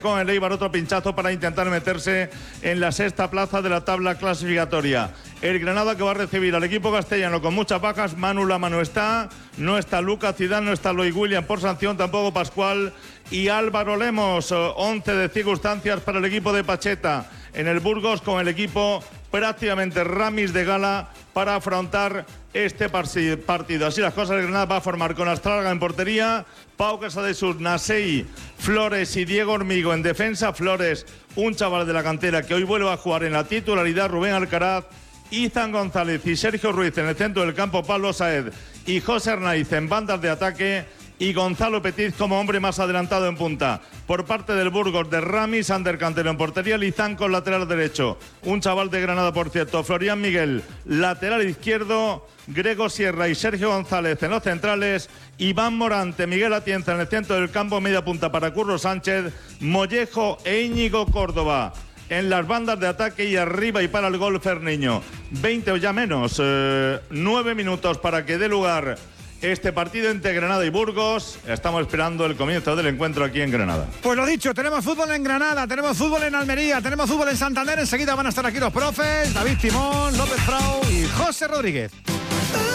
Con el Eibar otro pinchazo para intentar meterse en la sexta plaza de la tabla clasificatoria. El Granada que va a recibir al equipo castellano con muchas bajas. Manu Lama no está Lucas Zidane, no está Loic William por sanción, tampoco Pascual y Álvaro Lemos. 11 de circunstancias para el equipo de Pacheta en el Burgos, con el equipo prácticamente ramis de gala para afrontar este partido. Así las cosas, el Granada va a formar con Astralga en portería, Pau Casadesús, Nasei, Flores y Diego Hormigo en defensa. Flores, un chaval de la cantera que hoy vuelve a jugar en la titularidad. Rubén Alcaraz, Izan González y Sergio Ruiz en el centro del campo. Pablo Saez y José Arnaiz en bandas de ataque. Y Gonzalo Petit como hombre más adelantado en punta. Por parte del Burgos, de Ramis, Ander Cantero en portería, Lizán con lateral derecho. Un chaval de Granada, por cierto. Florian Miguel, lateral izquierdo. Grego Sierra y Sergio González en los centrales. Iván Morante, Miguel Atienza en el centro del campo. Media punta para Curro Sánchez, Mollejo e Íñigo Córdoba en las bandas de ataque. Y arriba y para el gol Ferniño. 20 o ya menos, 9 minutos para que dé lugar este partido entre Granada y Burgos. Estamos esperando el comienzo del encuentro aquí en Granada. Pues lo dicho, tenemos fútbol en Granada, tenemos fútbol en Almería, tenemos fútbol en Santander. Enseguida van a estar aquí los profes David Timón, López Frau y José Rodríguez.